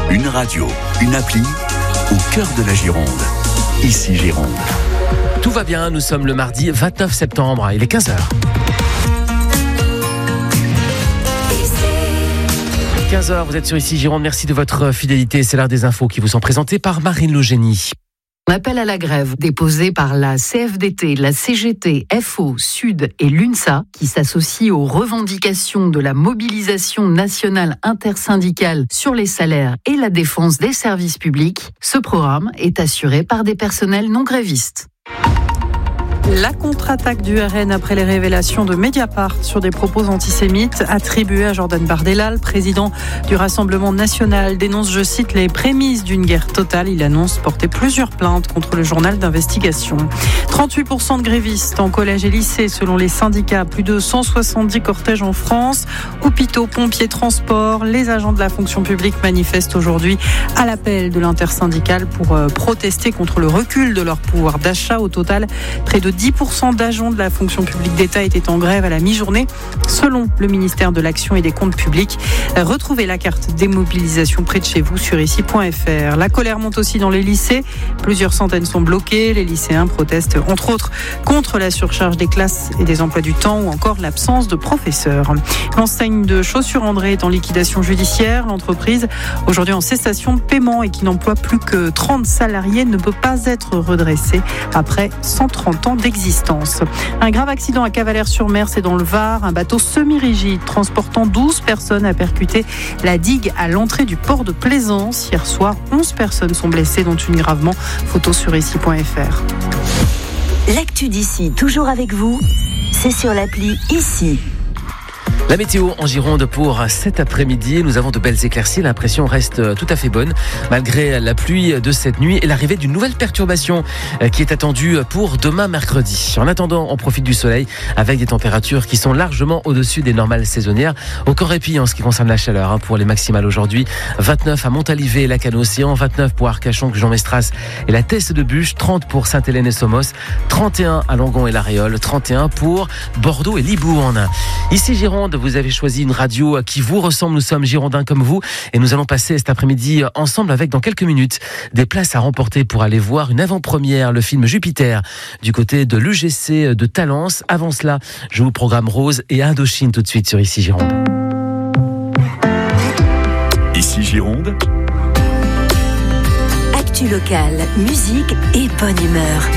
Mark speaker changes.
Speaker 1: Une radio, une appli, au cœur de la Gironde. Ici Gironde.
Speaker 2: Tout va bien, nous sommes le mardi 29 septembre, il est 15h. 15h, vous êtes sur Ici Gironde, merci de votre fidélité. C'est l'heure des infos qui vous sont présentées par Marine Logénie.
Speaker 3: Appel à la grève déposé par la CFDT, la CGT, FO, Sud et l'UNSA, qui s'associe aux revendications de la mobilisation nationale intersyndicale sur les salaires et la défense des services publics. Ce programme est assuré par des personnels non grévistes.
Speaker 4: La contre-attaque du RN après les révélations de Mediapart sur des propos antisémites attribués à Jordan Bardella, le président du Rassemblement national, dénonce, je cite, les prémices d'une guerre totale. Il annonce porter plusieurs plaintes contre le journal d'investigation. 38% de grévistes en collège et lycée selon les syndicats. Plus de 170 cortèges en France. Hôpitaux, pompiers, transports. Les agents de la fonction publique manifestent aujourd'hui à l'appel de l'intersyndicale pour protester contre le recul de leur pouvoir d'achat. Au total, près de 10% d'agents de la fonction publique d'État étaient en grève à la mi-journée, selon le ministère de l'Action et des Comptes publics. Retrouvez la carte démobilisation près de chez vous sur ici.fr. La colère monte aussi dans les lycées. Plusieurs centaines sont bloqués. Les lycéens protestent entre autres contre la surcharge des classes et des emplois du temps ou encore l'absence de professeurs. L'enseigne de Chaussures André est en liquidation judiciaire. L'entreprise, aujourd'hui en cessation de paiement et qui n'emploie plus que 30 salariés, ne peut pas être redressée après 130 ans d'existence. Un grave accident à Cavalère-sur-Mer, c'est dans le Var. Un bateau semi-rigide transportant 12 personnes a percuté la digue à l'entrée du port de Plaisance. Hier soir, 11 personnes sont blessées, dont une gravement. Photo sur ici.fr.
Speaker 5: L'actu d'ici, toujours avec vous, c'est sur l'appli Ici.
Speaker 2: La météo en Gironde pour cet après-midi. Nous avons de belles éclaircies. L'impression reste tout à fait bonne malgré la pluie de cette nuit et l'arrivée d'une nouvelle perturbation qui est attendue pour demain mercredi. En attendant, on profite du soleil avec des températures qui sont largement au-dessus des normales saisonnières. Encore épi en ce qui concerne la chaleur pour les maximales aujourd'hui. 29 à Montalivet et Lacanau-Océan, 29 pour Arcachon, Jean-Mestras et la Teste de Bûche, 30 pour Sainte-Hélène et Somos, 31 à Langon et La Réole, 31 pour Bordeaux et Libourne. Ici Gironde, vous avez choisi une radio qui vous ressemble. Nous sommes girondins comme vous et nous allons passer cet après-midi ensemble avec, dans quelques minutes, des places à remporter pour aller voir une avant-première, le film Jupiter, du côté de l'UGC de Talence. Avant cela, je vous programme Rose et Indochine tout de suite sur Ici Gironde.
Speaker 1: Ici Gironde.
Speaker 5: Actu locale, musique et bonne humeur.